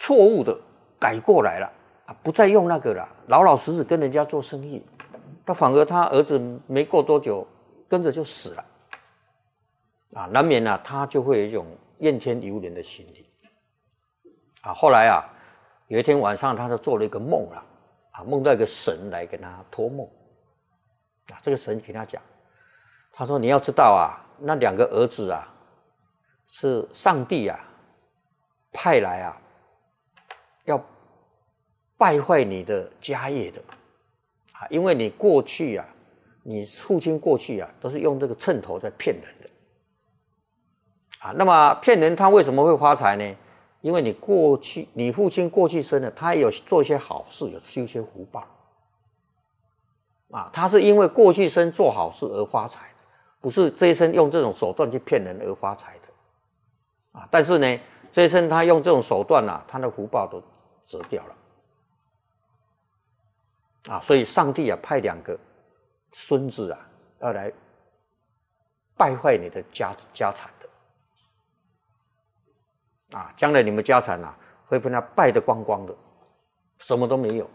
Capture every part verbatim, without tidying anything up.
错误的改过来了啊，不再用那个了，老老实实跟人家做生意。那反而他儿子没过多久跟着就死了啊，难免啊，他就会有一种怨天尤人的心理啊。后来啊，有一天晚上，他就做了一个梦啊，啊，梦到一个神来跟他托梦啊，这个神给他讲，他说你要知道啊，那两个儿子啊，是上帝啊派来啊，要败坏你的家业的啊，因为你过去啊，你父亲过去啊，都是用这个秤头在骗人的啊。那么骗人，他为什么会发财呢？因为你过去，你父亲过去生了，他有做一些好事，有修一些福报啊。他是因为过去生做好事而发财的，不是这一生用这种手段去骗人而发财的啊。但是呢，这一生他用这种手段啊，他的福报都折掉了。啊，所以上帝啊派两个孙子啊要来败坏你的家家产的啊，将来你们家产啊会被他败得光光的，什么都没有。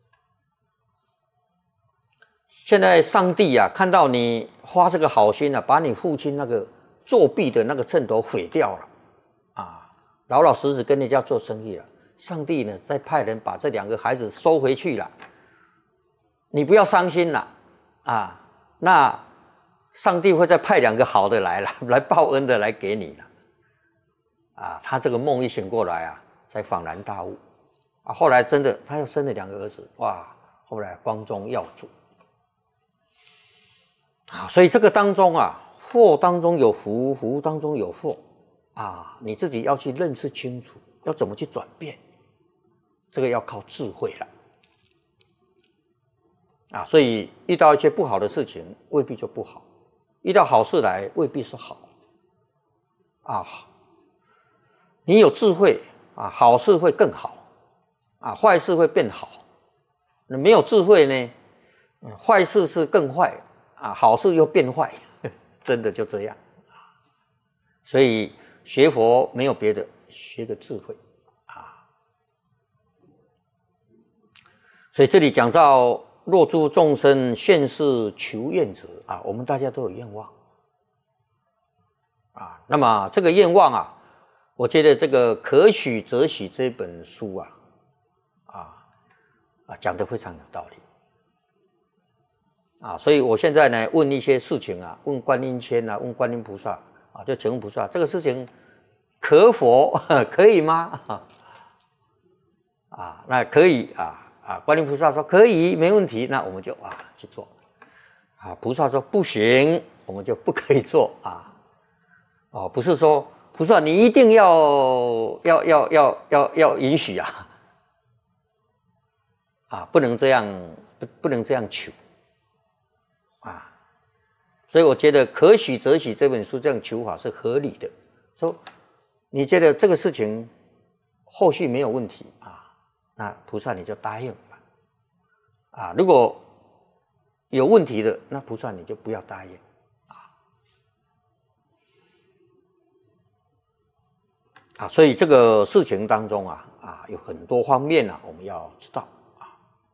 现在上帝啊看到你花这个好心啊，把你父亲那个作弊的那个秤头毁掉了啊，老老实实跟人家做生意了。上帝呢再派人把这两个孩子收回去了。你不要伤心了啊，那上帝会再派两个好的来了，来报恩的来给你了啊。他这个梦一醒过来啊，才恍然大悟啊。后来真的他又生了两个儿子，哇，后来光宗耀祖啊。所以这个当中啊，祸当中有福，福当中有祸啊，你自己要去认识清楚，要怎么去转变，这个要靠智慧了啊。所以遇到一些不好的事情，未必就不好；遇到好事来，未必是好啊。你有智慧啊，好事会更好啊，坏事会变好。那没有智慧呢，坏事是更坏啊，好事又变坏，真的就这样。所以学佛没有别的，学个智慧啊。所以这里讲到若诸众生现世求愿者啊，我们大家都有愿望啊。那么这个愿望啊，我觉得这个可许则许这本书啊，啊啊讲得非常有道理啊。所以我现在呢问一些事情啊，问观音签啊，问观音菩萨啊，就请问菩萨，这个事情可否可以吗？啊，那可以啊。啊，观音菩萨说可以，没问题，那我们就啊去做。啊，菩萨说不行，我们就不可以做啊。哦，不是说菩萨你一定要要要要要要允许啊，啊，不能这样，不不能这样求啊。所以我觉得可许则许这本书这样求法是合理的。说你觉得这个事情后续没有问题啊？那菩萨你就答应吧，啊，如果有问题的，那菩萨你就不要答应啊。啊，所以这个事情当中啊，啊，有很多方面啊，我们要知道啊。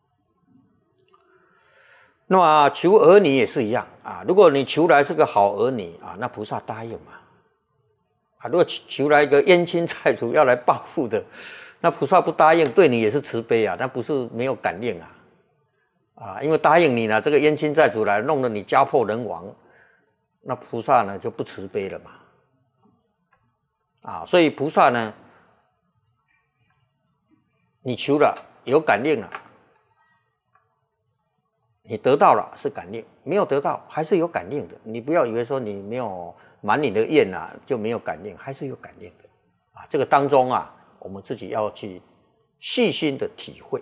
那么求儿女也是一样啊，如果你求来是个好儿女啊，那菩萨答应嘛。啊，如果求来一个冤亲债主要来报复的，那菩萨不答应，对你也是慈悲啊，那不是没有感应啊，啊，因为答应你了，这个冤亲债主来弄得你家破人亡，那菩萨呢就不慈悲了嘛，啊，所以菩萨呢，你求了有感应了，你得到了是感应，没有得到还是有感应的，你不要以为说你没有满你的愿啊就没有感应，还是有感应的啊，这个当中啊。我们自己要去细心的体会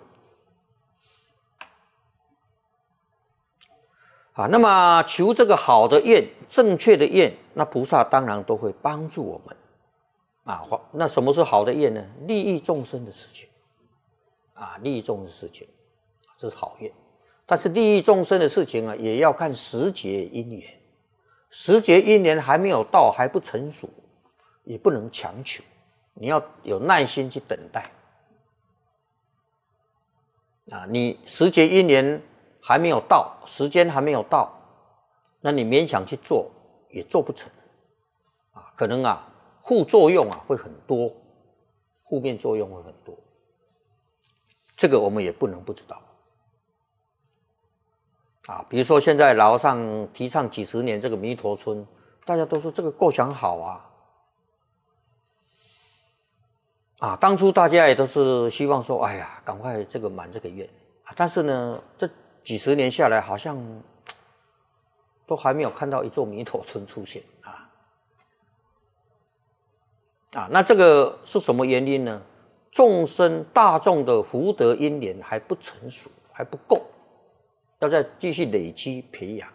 啊。那么求这个好的愿、正确的愿，那菩萨当然都会帮助我们啊。那什么是好的愿呢？利益众生的事情啊，利益众生的事情，这是好愿。但是利益众生的事情啊，也要看时节因缘，时节因缘还没有到，还不成熟，也不能强求。你要有耐心去等待啊，你时节因缘还没有到，时间还没有到，那你勉强去做也做不成啊，可能啊副作用啊会很多，负面作用会很多，这个我们也不能不知道啊。比如说现在老和尚提倡几十年这个弥陀村，大家都说这个构想好啊。啊，当初大家也都是希望说，哎呀，赶快这个满这个愿啊。但是呢，这几十年下来，好像都还没有看到一座弥陀村出现啊。啊，那这个是什么原因呢？众生大众的福德因缘还不成熟，还不够，要再继续累积培养。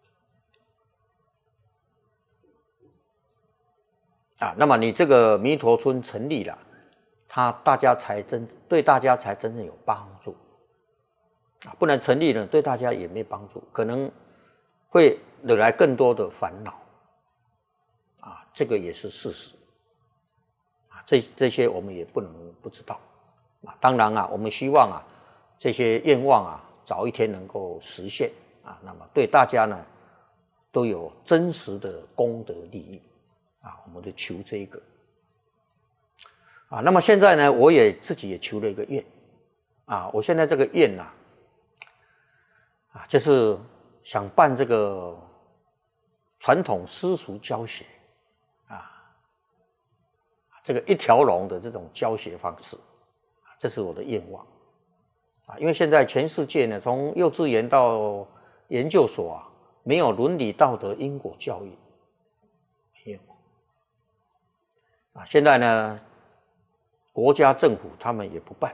啊，那么你这个弥陀村成立了。他大家才真对大家才真正有帮助啊，不然成立了对大家也没帮助，可能会惹来更多的烦恼啊，这个也是事实啊，这这些我们也不能不知道啊。当然啊，我们希望啊这些愿望啊早一天能够实现啊，那么对大家呢都有真实的功德利益啊，我们就求这个。啊，那么现在呢，我也自己也求了一个愿，啊，我现在这个愿呐、啊，啊，就是想办这个传统私塾教学，啊，这个一条龙的这种教学方式，啊，这是我的愿望，啊，因为现在全世界呢，从幼稚园到研究所啊，没有伦理道德因果教育，没有，啊，现在呢。国家政府他们也不办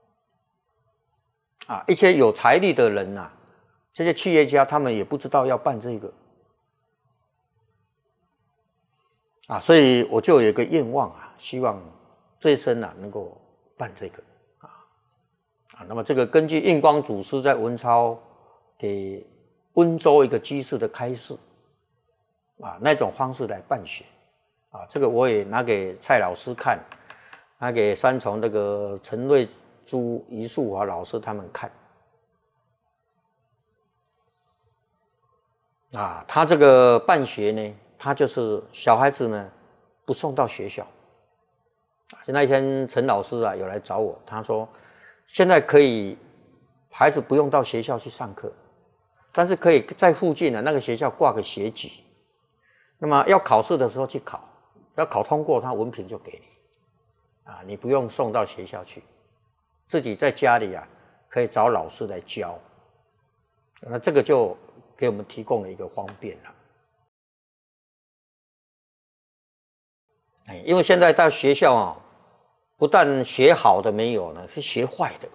啊，一些有财力的人呐、啊，这些企业家他们也不知道要办这个啊，所以我就有一个愿望啊，希望这一生啊能够办这个啊啊。那么这个根据印光祖师在文钞给温州一个居士的开示啊，那种方式来办学啊，这个我也拿给蔡老师看。拿给三重那个陈瑞珠、余树华老师他们看，啊，他这个办学呢，他就是小孩子呢不送到学校。就那一天陈老师啊有来找我，他说现在可以孩子不用到学校去上课，但是可以在附近的那个学校挂个学籍，那么要考试的时候去考，要考通过，他文凭就给你。啊，你不用送到学校去，自己在家里啊，可以找老师来教，那这个就给我们提供了一个方便了。哎，因为现在到学校啊，不但学好的没有呢，是学坏的。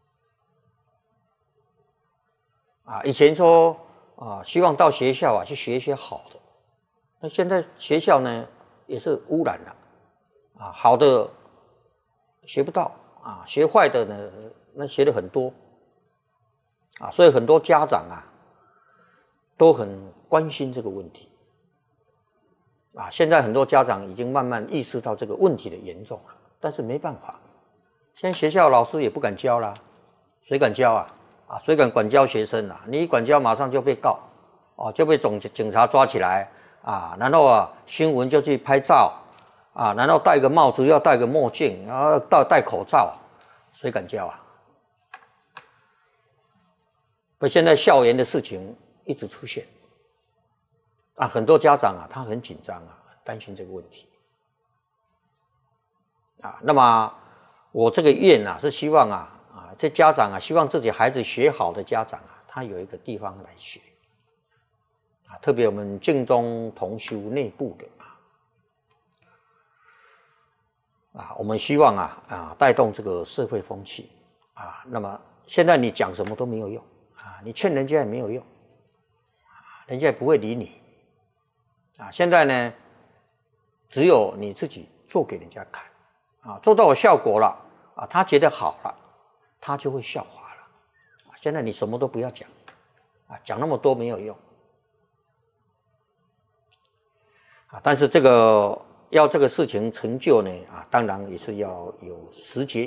啊，以前说啊，希望到学校啊去学一些好的，那现在学校呢也是污染了，啊，好的。学不到啊，学坏的呢，那学的很多啊，所以很多家长啊都很关心这个问题啊。现在很多家长已经慢慢意识到这个问题的严重了，但是没办法，现在学校老师也不敢教啦，谁敢教啊？啊，谁敢管教学生啊？你一管教马上就被告，哦，就被总警察抓起来啊，然后啊新闻就去拍照。啊，然后戴个帽子，要戴个墨镜，然后戴戴口罩，谁敢教啊？所以现在校园的事情一直出现，啊，很多家长啊，他很紧张啊，很担心这个问题，啊，那么我这个愿啊，是希望啊，啊，这家长啊，希望自己孩子学好的家长啊，他有一个地方来学，啊，特别我们净宗同修内部的。啊，我们希望啊啊带动这个社会风气啊。那么现在你讲什么都没有用啊，你劝人家也没有用，人家也不会理你啊。现在呢，只有你自己做给人家看啊，做到有效果了啊，他觉得好了，他就会效法了。啊，现在你什么都不要讲啊，讲那么多没有用啊。但是这个。要这个事情成就呢，啊，当然也是要有时节